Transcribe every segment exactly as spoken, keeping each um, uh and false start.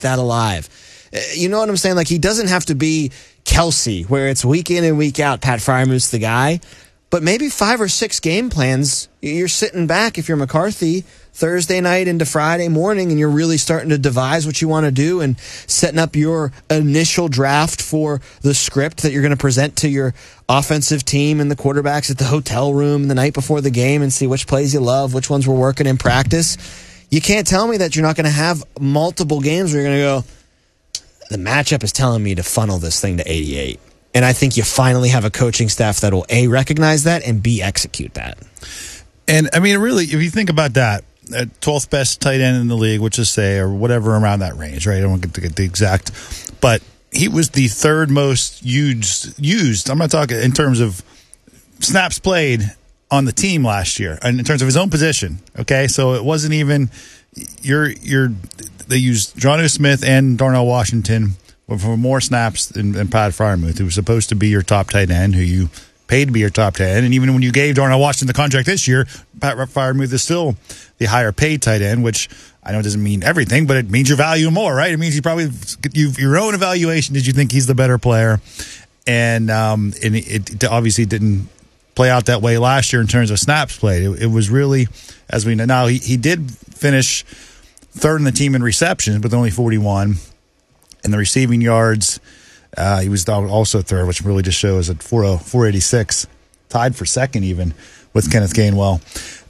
that alive. You know what I'm saying? Like, he doesn't have to be Kelsey, where it's week in and week out, Pat Freiermuth's the guy. But maybe five or six game plans, you're sitting back if you're McCarthy Thursday night into Friday morning and you're really starting to devise what you want to do and setting up your initial draft for the script that you're going to present to your offensive team and the quarterbacks at the hotel room the night before the game and see which plays you love, which ones were working in practice. You can't tell me that you're not going to have multiple games where you're going to go, the matchup is telling me to funnel this thing to eighty-eight. And I think you finally have a coaching staff that will, A, recognize that, and B, execute that. And, I mean, really, if you think about that, at twelfth best tight end in the league, which is, say, or whatever around that range, right? I don't want to get the exact. But he was the third most used, used, I'm not talking in terms of snaps played on the team last year, and in terms of his own position, okay? So it wasn't even, you're, you're, they used Jonnu Smith and Darnell Washington for more snaps than, than Pat Freiermuth, who was supposed to be your top tight end, who you paid to be your top tight end. And even when you gave Darnell Washington the contract this year, Pat Freiermuth is still the higher paid tight end, which I know it doesn't mean everything, but it means you value him more, right? It means you probably, you've, your own evaluation, did you think he's the better player? And, um, and it, it obviously didn't play out that way last year in terms of snaps played. It, it was really, as we know now, he, he did finish third in the team in receptions, but only forty-one. And the receiving yards, uh, he was also third, which really just shows at four eighty-six, tied for second even with Kenneth Gainwell.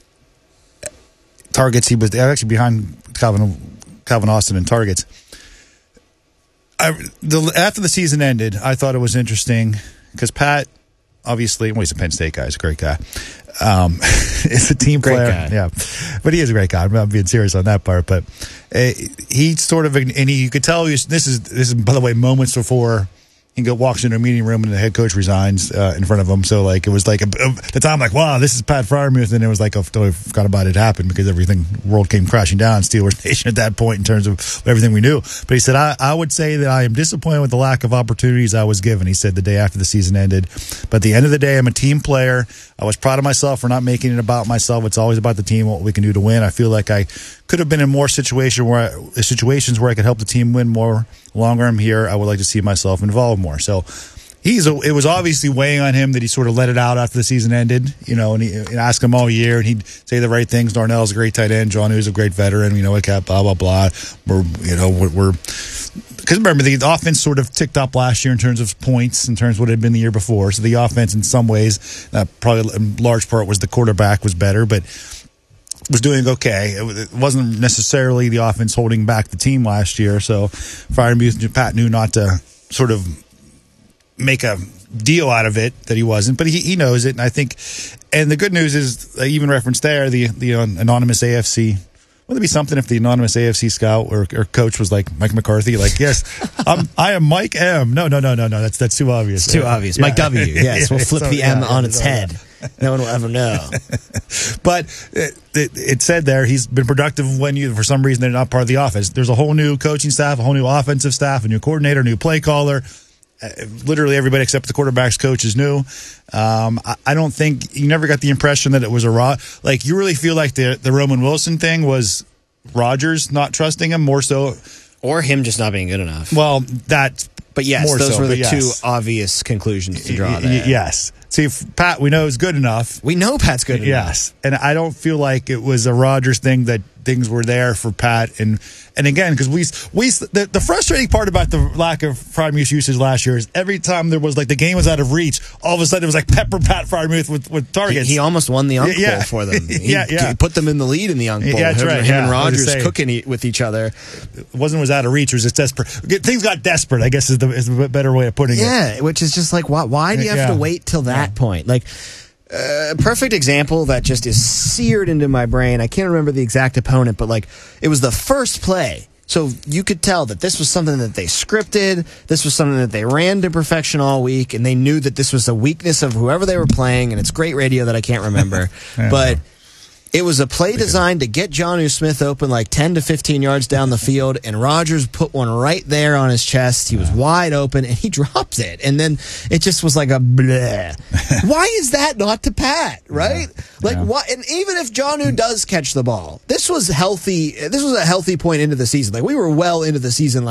Targets, he was actually behind Calvin, Calvin Austin in targets. I, the, after the season ended, I thought it was interesting because Pat, obviously, well, he's a Penn State guy, he's a great guy. Um, is a team great player, guy. yeah, but he is a great guy. I'm not being serious on that part, but uh, he sort of, and he, you could tell he was, this is this is by the way moments before he go walks into a meeting room and the head coach resigns uh, in front of him. So like it was like a, a, at the time like wow, this is Pat Freiermuth, and it was like oh, I forgot about it happened because everything world came crashing down Steelers Nation at that point in terms of everything we knew. But he said I, I would say that I am disappointed with the lack of opportunities I was given. He said the day after the season ended, but at the end of the day, I'm a team player. I was proud of myself for not making it about myself. It's always about the team, what we can do to win. I feel like I could have been in more situation where I, situations where I could help the team win more. Longer I'm here, I would like to see myself involved more. So he's a, it was obviously weighing on him that he sort of let it out after the season ended, you know, and, he, and ask him all year, and he'd say the right things. Darnell's a great tight end. Jonnu's a great veteran. You know, like blah blah blah. We're you know we're. we're Because remember, the offense sort of ticked up last year in terms of points, in terms of what it had been the year before. So the offense, in some ways, uh, probably in large part, was the quarterback was better, but was doing okay. It wasn't necessarily the offense holding back the team last year. So Freiermuth and Pat knew not to sort of make a deal out of it that he wasn't, but he, he knows it. And I think, and the good news is, I even referenced there the the anonymous A F C. Wouldn't it be something if the anonymous A F C scout or, or coach was like Mike McCarthy? Like, yes, I'm, I am Mike M. No, no, no, no, no. That's that's too obvious. It's too yeah. obvious. Mike yeah. W. Yes, we'll flip so, the M yeah, on yeah, its so, head. Yeah. No one will ever know. But it, it, it said there he's been productive when you, for some reason, they're not part of the offense. There's a whole new coaching staff, a whole new offensive staff, a new coordinator, a new play caller. Uh, literally everybody except the quarterback's coach is new. Um, I, I don't think you never got the impression that it was a raw. Like you really feel like the the Roman Wilson thing was Rodgers not trusting him more so, or him just not being good enough. Well, that. But yes, more those so, were the yes. two obvious conclusions to draw y- there. y- yes. See, if Pat, we know is good enough. We know Pat's good enough. Yes. And I don't feel like it was a Rodgers thing that things were there for Pat. And and again, because we, we the, the frustrating part about the lack of Freiermuth usage last year is every time there was like the game was out of reach, all of a sudden it was like pepper Pat Freiermuth with, with targets. He, he almost won the Unk yeah. Bowl for them. He, yeah, yeah. he put them in the lead in the Unk Bowl. Yeah, that's him, right. Him yeah, and Rodgers cooking e- with each other. It wasn't was out of reach. It was just desperate. Things got desperate, I guess is the, is the better way of putting yeah, it. Yeah, which is just like, why, why do you have yeah. to wait till that yeah. point? Like, a uh, perfect example that just is seared into my brain. I can't remember the exact opponent, but like it was the first play. So you could tell that this was something that they scripted. This was something that they ran to perfection all week, and they knew that this was a weakness of whoever they were playing, and it's great radio that I can't remember. yeah. But It was a play designed to get Jonnu Smith open like ten to fifteen yards down the field, and Rodgers put one right there on his chest. He was wide open, and he dropped it. And then it just was like a bleh. Why is that not to Pat, right? Yeah. Like, yeah. What? And even if Jonnu does catch the ball, this was healthy. This was a healthy point into the season. Like, we were well into the season